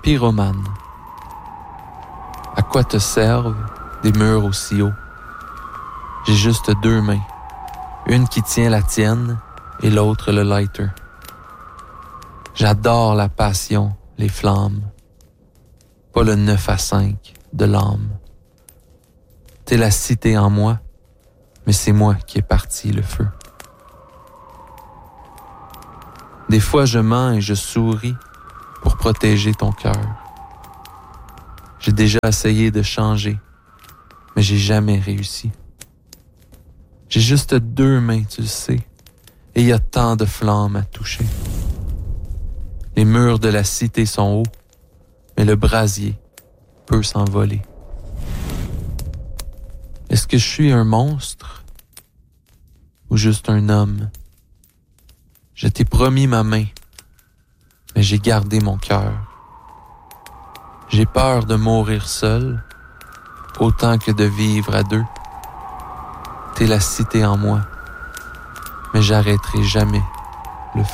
Pyromane. À quoi te servent des murs aussi hauts? J'ai juste 2 mains, une qui tient la tienne et l'autre le lighter. J'adore la passion, les flammes, pas le 9 à 5 de l'âme. T'es la cité en moi, mais c'est moi qui ai parti le feu. Des fois je mens et je souris pour protéger ton cœur. J'ai déjà essayé de changer, mais j'ai jamais réussi. J'ai juste 2 mains, tu le sais, et il y a tant de flammes à toucher. Les murs de la cité sont hauts, mais le brasier peut s'envoler. Est-ce que je suis un monstre ou juste un homme? Je t'ai promis ma main, mais j'ai gardé mon cœur. J'ai peur de mourir seul, autant que de vivre à 2. T'es la cité en moi, mais j'arrêterai jamais